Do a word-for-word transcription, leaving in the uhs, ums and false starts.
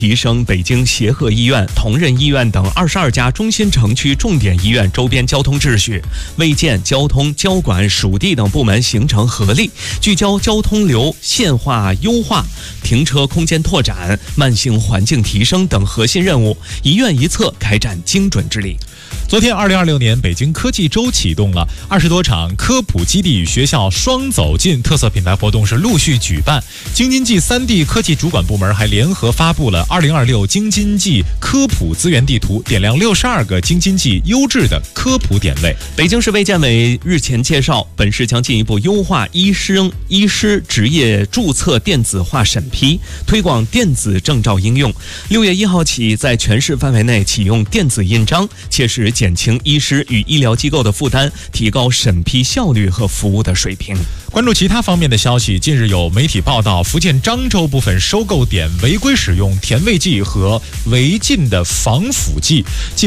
提升北京协和医院、同仁医院等二十二家中心城区重点医院周边交通秩序，为建交通、交管、属地等部门形成合力，聚焦交通流线化优化、停车空间拓展、慢性环境提升等核心任务，一院一策开展精准治理。 昨天，二零二六年北京科技周启动了，二十多场科普基地与学校双走进特色品牌活动是陆续举办。京津冀三地科技主管部门还联合发布了二零二六京津冀科普资源地图，点亮六十二个京津冀优质的科普点位。 北京市卫健委日前介绍，本市将进一步优化医生、医师职业注册电子化审批，推广电子证照应用。六月一号起，在全市范围内启用电子印章，切实减轻医师与医疗机构的负担，提高审批效率和服务的水平。 关注其他方面的消息，近日有媒体报道，福建漳州部分收购点违规使用甜味剂和违禁的防腐剂。